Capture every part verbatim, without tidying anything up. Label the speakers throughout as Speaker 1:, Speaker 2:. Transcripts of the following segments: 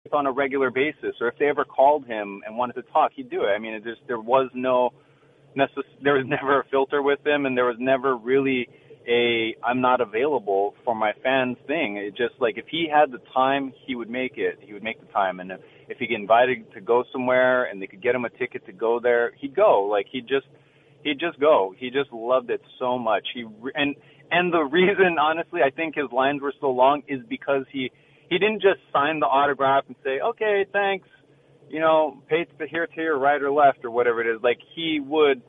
Speaker 1: on a regular basis, or if they ever called him and wanted to talk, he'd do it. I mean, it just, there was no necess- there was never a filter with him, and there was never really a I'm not available for my fans thing. It just, like, if he had the time, he would make it. He would make the time, and if, if he get invited to go somewhere and they could get him a ticket to go there, he'd go. Like, he'd just he'd just go. He just loved it so much. He and and the reason, honestly, I think his lines were so long is because he he didn't just sign the autograph and say, okay, thanks, you know, pay to here to your right or left or whatever it is. Like, he would,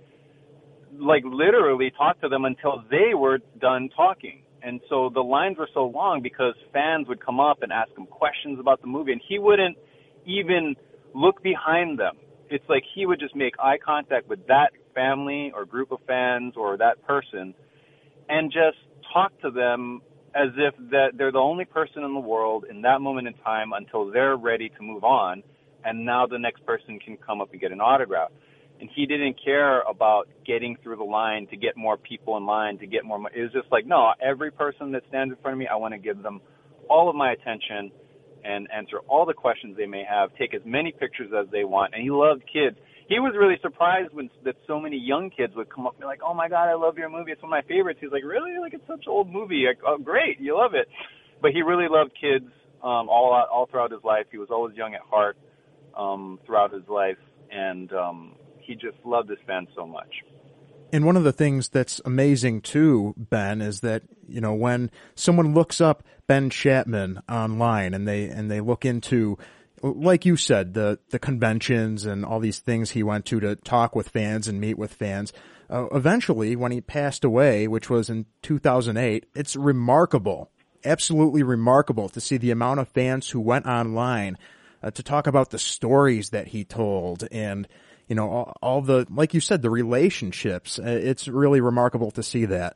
Speaker 1: like, literally talk to them until they were done talking. And so the lines were so long because fans would come up and ask him questions about the movie, and he wouldn't even look behind them. It's like he would just make eye contact with that family or group of fans or that person and just talk to them as if that they're the only person in the world in that moment in time until they're ready to move on, and now the next person can come up and get an autograph. And he didn't care about getting through the line to get more people in line, to get more money. It was just like, no, every person that stands in front of me, I want to give them all of my attention and answer all the questions they may have, take as many pictures as they want. And he loved kids. He was really surprised when that so many young kids would come up and be like, oh, my God, I love your movie. It's one of my favorites. He's like, really? Like, it's such an old movie. Like, oh, great. You love it. But he really loved kids um, all all throughout his life. He was always young at heart um, throughout his life. And um, he just loved his fans so much.
Speaker 2: And one of the things that's amazing, too, Ben, is that, you know, when someone looks up Ben Chapman online and they and they look into, like you said, the, the conventions and all these things he went to to talk with fans and meet with fans, uh, eventually, when he passed away, which was in two thousand eight, it's remarkable, absolutely remarkable to see the amount of fans who went online uh, to talk about the stories that he told and, you know, all, all the, like you said, the relationships. It's really remarkable to see that.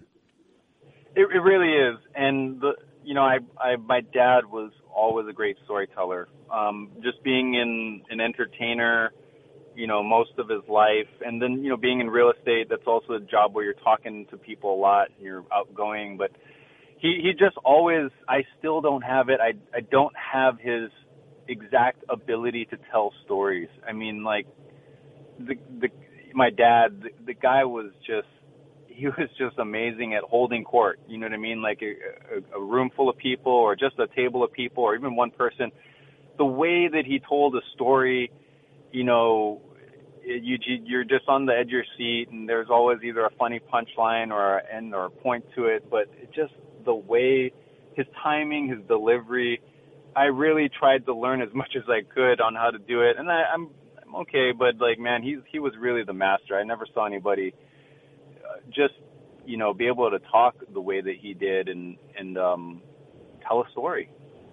Speaker 1: It, it really is. And, the, you know, I, I, my dad was always a great storyteller. Um, just being in an entertainer, you know, most of his life. And then, you know, being in real estate, that's also a job where you're talking to people a lot and you're outgoing. But he, he just always, I still don't have it. I, I don't have his exact ability to tell stories. I mean, like, The, the my dad, the, the guy was just, he was just amazing at holding court. You know what I mean? Like a, a, a room full of people or just a table of people or even one person. The way that he told a story, you know, you, you're just on the edge of your seat and there's always either a funny punchline or an end or a point to it. But it just the way, his timing, his delivery, I really tried to learn as much as I could on how to do it. And I, I'm, okay, but like, man, he's he was really the master. I never saw anybody uh, just, you know, be able to talk the way that he did and and um, tell a story.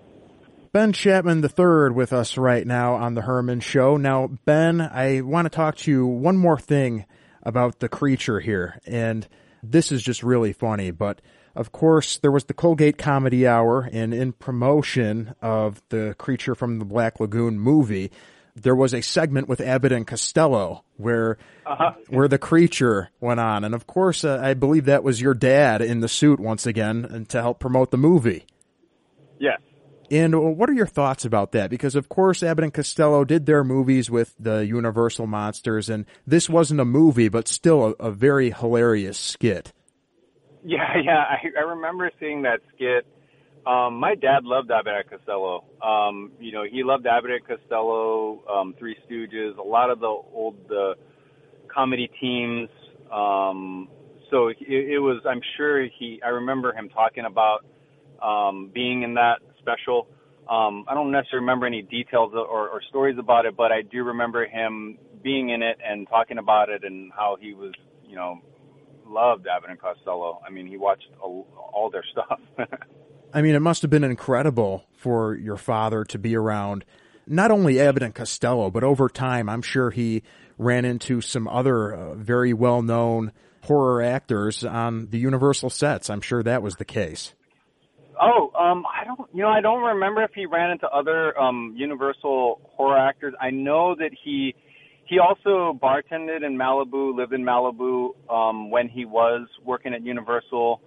Speaker 2: Ben Chapman the third with us right now on the Herman Show. Now, Ben, I want to talk to you one more thing about the creature here, and this is just really funny. But of course, there was the Colgate Comedy Hour, and in promotion of the Creature from the Black Lagoon movie, there was a segment with Abbott and Costello where uh-huh. where the creature went on. And, of course, uh, I believe that was your dad in the suit once again and to help promote the movie.
Speaker 1: Yes.
Speaker 2: And what are your thoughts about that? Because, of course, Abbott and Costello did their movies with the Universal monsters, and this wasn't a movie, but still a, a very hilarious skit.
Speaker 1: Yeah, yeah. I, I remember seeing that skit. Um, my dad loved Abbott and Costello. Um, you know, he loved Abbott and Costello, um, Three Stooges, a lot of the old uh, comedy teams. Um, so it, it was, I'm sure he, I remember him talking about um, being in that special. Um, I don't necessarily remember any details or, or stories about it, but I do remember him being in it and talking about it and how he was, you know, loved Abbott and Costello. I mean, he watched all, all their stuff.
Speaker 2: I mean, it must have been incredible for your father to be around not only Abbott and Costello, but over time, I'm sure he ran into some other uh, very well-known horror actors on the Universal sets. I'm sure that was the case.
Speaker 1: Oh, um, I don't, you know, I don't remember if he ran into other um, Universal horror actors. I know that he he also bartended in Malibu, lived in Malibu um, when he was working at Universal.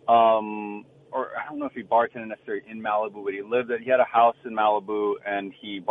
Speaker 1: Um, or I don't know if he bartended necessarily in Malibu, but he lived at, he had a house in Malibu and he